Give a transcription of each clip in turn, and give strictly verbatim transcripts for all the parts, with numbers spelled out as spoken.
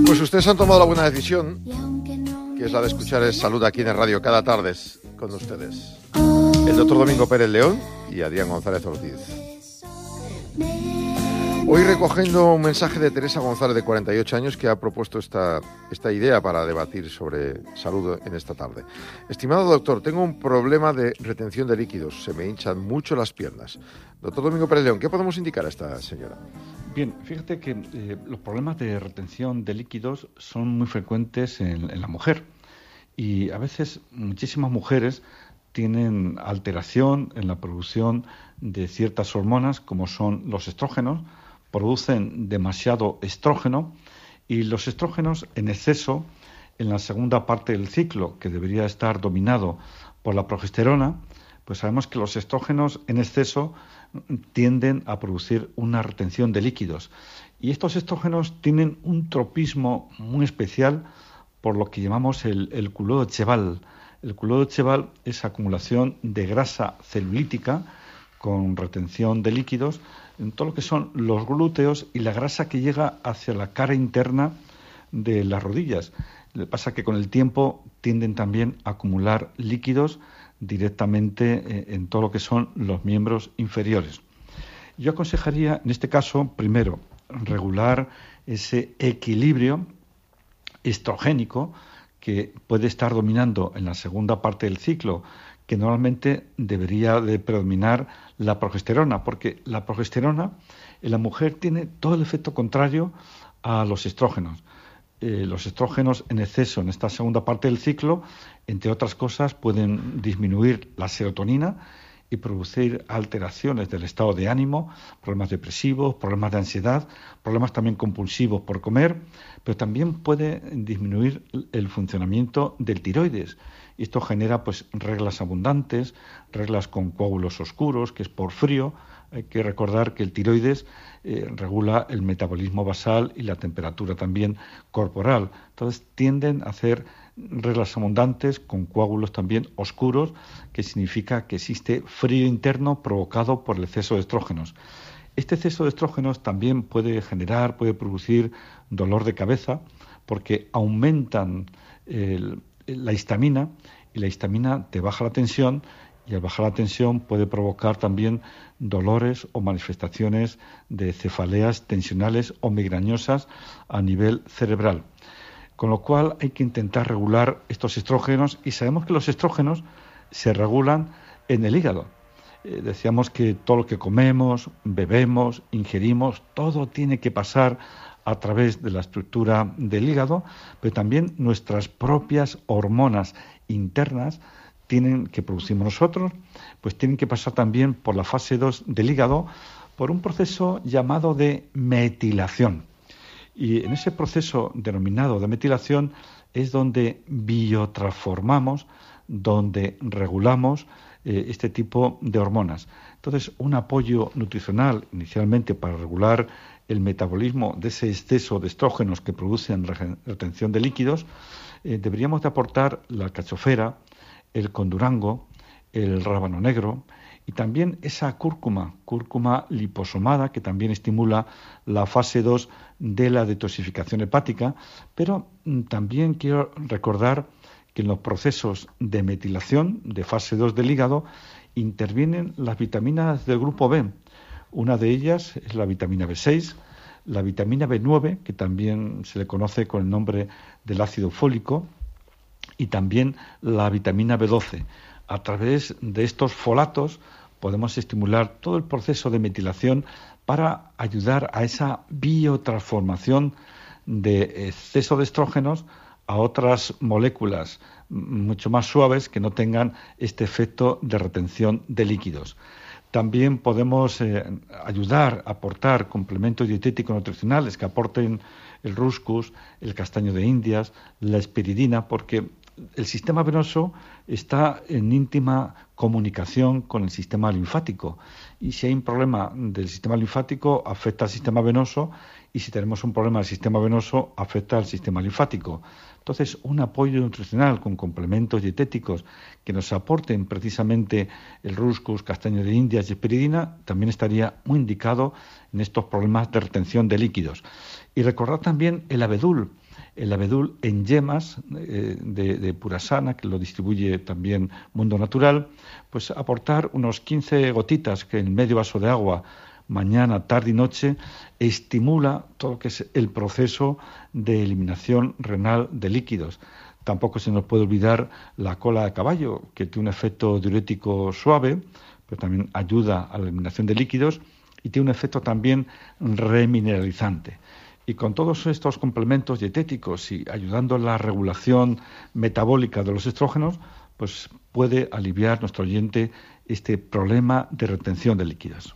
Pues ustedes han tomado la buena decisión, que es la de escuchar el Salud aquí en el radio cada tarde con ustedes. El doctor Domingo Pérez León y Adrián González Ortiz. Hoy recogiendo un mensaje de Teresa González, de cuarenta y ocho años, que ha propuesto esta, esta idea para debatir sobre salud en esta tarde. Estimado doctor, tengo un problema de retención de líquidos. Se me hinchan mucho las piernas. Doctor Domingo Pérez León, ¿qué podemos indicar a esta señora? Bien, fíjate que eh, los problemas de retención de líquidos son muy frecuentes en, en la mujer. Y a veces muchísimas mujeres tienen alteración en la producción de ciertas hormonas, como son los estrógenos. Producen demasiado estrógeno, y los estrógenos en exceso en la segunda parte del ciclo, que debería estar dominado por la progesterona, pues sabemos que los estrógenos en exceso tienden a producir una retención de líquidos, y estos estrógenos tienen un tropismo muy especial por lo que llamamos el, el culot de Cheval. El culot de Cheval es acumulación de grasa celulítica con retención de líquidos en todo lo que son los glúteos y la grasa que llega hacia la cara interna de las rodillas. Le pasa que con el tiempo tienden también a acumular líquidos directamente en todo lo que son los miembros inferiores. Yo aconsejaría, en este caso, primero, regular ese equilibrio estrogénico que puede estar dominando en la segunda parte del ciclo, que normalmente debería de predominar la progesterona, porque la progesterona en la mujer tiene todo el efecto contrario a los estrógenos. Eh, los estrógenos en exceso en esta segunda parte del ciclo, entre otras cosas, pueden disminuir la serotonina y producir alteraciones del estado de ánimo, problemas depresivos, problemas de ansiedad, problemas también compulsivos por comer, pero también puede disminuir el funcionamiento del tiroides. Y esto genera pues reglas abundantes, reglas con coágulos oscuros, que es por frío. Hay que recordar que el tiroides eh, regula el metabolismo basal y la temperatura también corporal. Entonces tienden a hacer reglas abundantes con coágulos también oscuros, que significa que existe frío interno provocado por el exceso de estrógenos. Este exceso de estrógenos también puede generar, puede producir dolor de cabeza, porque aumentan el la histamina, y la histamina te baja la tensión, y al bajar la tensión puede provocar también dolores o manifestaciones de cefaleas tensionales o migrañosas a nivel cerebral. Con lo cual hay que intentar regular estos estrógenos, y sabemos que los estrógenos se regulan en el hígado. Eh, decíamos que todo lo que comemos, bebemos, ingerimos, todo tiene que pasar a través de la estructura del hígado, pero también nuestras propias hormonas internas tienen que producimos nosotros, pues tienen que pasar también por la fase dos del hígado, por un proceso llamado de metilación. Y en ese proceso denominado de metilación es donde biotransformamos, donde regulamos eh, este tipo de hormonas. Entonces, un apoyo nutricional inicialmente para regular el metabolismo de ese exceso de estrógenos que producen retención de líquidos, eh, deberíamos de aportar la alcachofera, el condurango, el rábano negro y también esa cúrcuma, cúrcuma liposomada, que también estimula la fase dos de la detoxificación hepática, pero mm, también quiero recordar que en los procesos de metilación de fase dos del hígado intervienen las vitaminas del grupo B. Una de ellas es la vitamina B seis, la vitamina B nueve, que también se le conoce con el nombre del ácido fólico, y también la vitamina B doce. A través de estos folatos podemos estimular todo el proceso de metilación para ayudar a esa biotransformación de exceso de estrógenos a otras moléculas mucho más suaves que no tengan este efecto de retención de líquidos. También podemos eh, ayudar a aportar complementos dietéticos nutricionales que aporten el rúscus, el castaño de Indias, la espiridina, porque el sistema venoso está en íntima comunicación con el sistema linfático, y si hay un problema del sistema linfático afecta al sistema venoso, y si tenemos un problema del sistema venoso afecta al sistema linfático. Entonces, un apoyo nutricional con complementos dietéticos que nos aporten precisamente el rúscus, castaño de Indias y espiridina también estaría muy indicado en estos problemas de retención de líquidos. Y recordar también el abedul. el abedul en yemas eh, de, de Purasana, que lo distribuye también Mundo Natural, pues aportar unos quince gotitas que en medio vaso de agua mañana, tarde y noche, estimula todo lo que es el proceso de eliminación renal de líquidos. Tampoco se nos puede olvidar la cola de caballo, que tiene un efecto diurético suave, pero también ayuda a la eliminación de líquidos y tiene un efecto también remineralizante. Y con todos estos complementos dietéticos y ayudando a la regulación metabólica de los estrógenos, pues puede aliviar nuestro oyente este problema de retención de líquidos.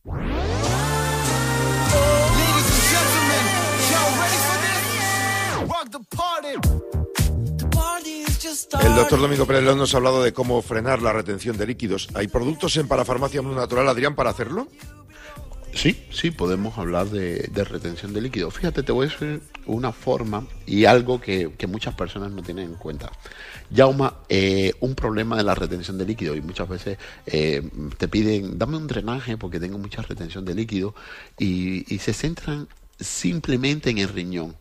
El doctor Domingo Pérez León nos ha hablado de cómo frenar la retención de líquidos. ¿Hay productos en Parafarmacia Mundo Natural, Adrián, para hacerlo? Sí, sí, podemos hablar de, de retención de líquidos. Fíjate, te voy a decir una forma y algo que, que muchas personas no tienen en cuenta. Yauma, eh, un problema de la retención de líquido, y muchas veces eh, te piden, dame un drenaje porque tengo mucha retención de líquido, y, y se centran simplemente en el riñón.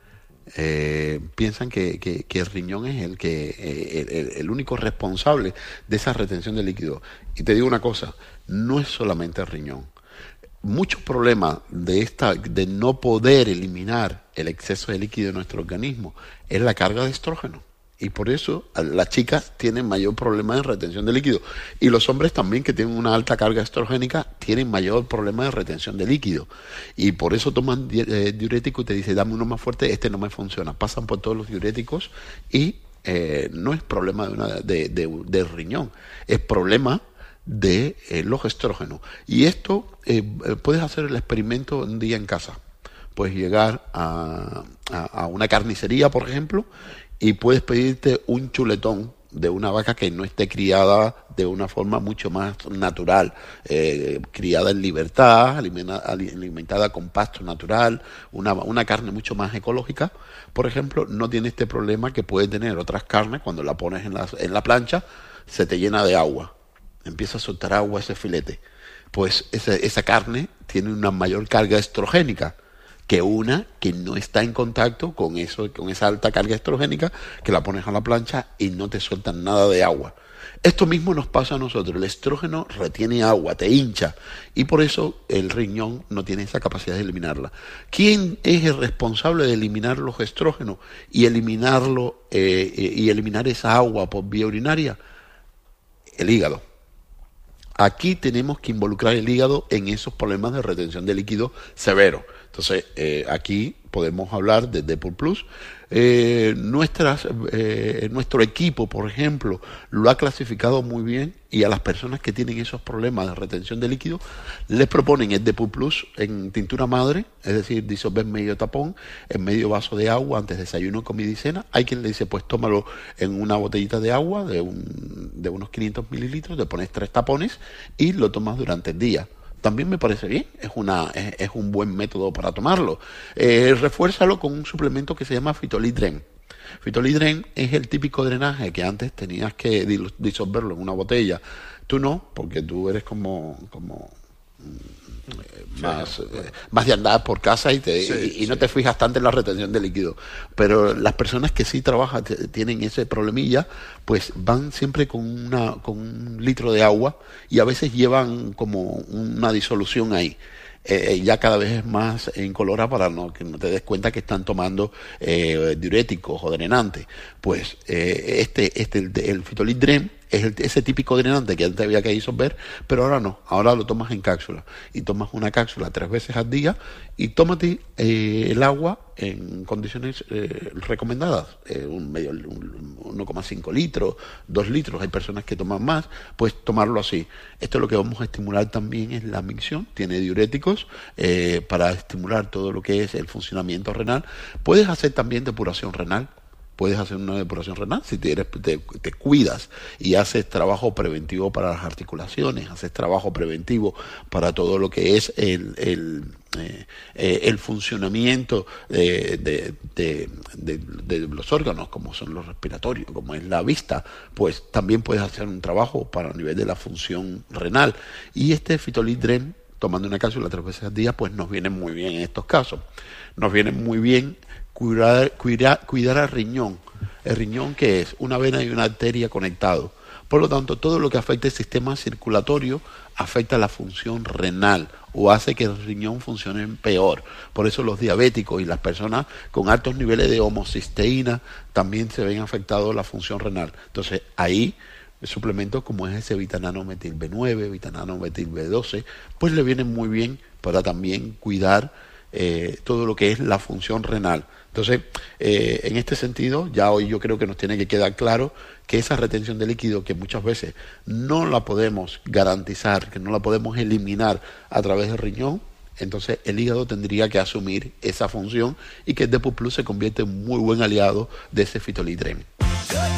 Eh, piensan que, que, que el riñón es el que eh, el, el único responsable de esa retención de líquido. Y te digo una cosa, no es solamente el riñón. Muchos problemas de esta de no poder eliminar el exceso de líquido en nuestro organismo es la carga de estrógeno. Y por eso las chicas tienen mayor problema de retención de líquido. Y los hombres también, que tienen una alta carga estrogénica, tienen mayor problema de retención de líquido. Y por eso toman eh, diurético y te dicen, dame uno más fuerte, este no me funciona. Pasan por todos los diuréticos y eh, no es problema de, una, de, de, de riñón, es problema de eh, los estrógenos. Y esto, eh, puedes hacer el experimento un día en casa. Puedes llegar a, a, a una carnicería, por ejemplo, y puedes pedirte un chuletón de una vaca que no esté criada de una forma mucho más natural, eh, criada en libertad, alimentada, alimentada con pasto natural, una, una carne mucho más ecológica. Por ejemplo, no tiene este problema que puede tener otras carnes. Cuando la pones en la, en la plancha, se te llena de agua, empieza a soltar agua ese filete. Pues esa, esa carne tiene una mayor carga estrogénica que una que no está en contacto con eso, con esa alta carga estrogénica, que la pones a la plancha y no te sueltan nada de agua. Esto mismo nos pasa a nosotros. El estrógeno retiene agua, te hincha, y por eso el riñón no tiene esa capacidad de eliminarla. ¿Quién es el responsable de eliminar los estrógenos y eliminarlo eh, y eliminar esa agua por vía urinaria? El hígado. Aquí tenemos que involucrar el hígado en esos problemas de retención de líquido severo. Entonces, eh, aquí podemos hablar de Depur Plus. Eh, nuestras, eh, nuestro equipo, por ejemplo, lo ha clasificado muy bien, y a las personas que tienen esos problemas de retención de líquido les proponen el Depur Plus en tintura madre, es decir, disolver medio tapón en medio vaso de agua antes de desayuno, comida y cena. Hay quien le dice, pues tómalo en una botellita de agua de, un, de unos quinientos mililitros, le pones tres tapones y lo tomas durante el día. También me parece bien, es una es, es un buen método para tomarlo. Eh, refuérzalo con un suplemento que se llama Fitolidren. Fitolidren es el típico drenaje que antes tenías que disolverlo en una botella. Tú no, porque tú eres como como eh, más, eh, más de andar por casa y, te, sí, y, y sí. no te fijas tanto en la retención de líquido. Pero las personas que sí trabajan, t- tienen ese problemilla, pues van siempre con una con un litro de agua, y a veces llevan como una disolución ahí. Eh, ya cada vez es más incolora para no, que no te des cuenta que están tomando eh, diuréticos o drenantes. Pues eh, este, este el, el Fitolidren es el, ese típico drenante que antes había que disolver, pero ahora no, ahora lo tomas en cápsula, y tomas una cápsula tres veces al día, y tómate eh, el agua en condiciones eh, recomendadas, eh, un medio, un, uno coma cinco litros, dos litros, hay personas que toman más, pues tomarlo así. Esto lo que vamos a estimular también es la micción, tiene diuréticos eh, para estimular todo lo que es el funcionamiento renal. Puedes hacer también depuración renal. Puedes hacer una depuración renal si te, te, te cuidas y haces trabajo preventivo para las articulaciones, haces trabajo preventivo para todo lo que es el, el, eh, eh, el funcionamiento de, de, de, de, de los órganos, como son los respiratorios, como es la vista. Pues también puedes hacer un trabajo para el nivel de la función renal. Y este Fitolidren, tomando una cápsula tres veces al día, pues nos viene muy bien en estos casos. Nos viene muy bien cuidar, cuidar, cuidar al riñón. El riñón, ¿qué es? Una vena y una arteria conectados. Por lo tanto, todo lo que afecta el sistema circulatorio afecta la función renal o hace que el riñón funcione peor. Por eso los diabéticos y las personas con altos niveles de homocisteína también se ven afectados la función renal. Entonces, ahí suplementos como es ese vitanano metil B nueve, vitanano metil B doce, pues le vienen muy bien para también cuidar eh, todo lo que es la función renal. Entonces, eh, en este sentido, ya hoy yo creo que nos tiene que quedar claro que esa retención de líquido, que muchas veces no la podemos garantizar, que no la podemos eliminar a través del riñón, entonces el hígado tendría que asumir esa función y que el D P U Plus se convierte en muy buen aliado de ese fitolitren.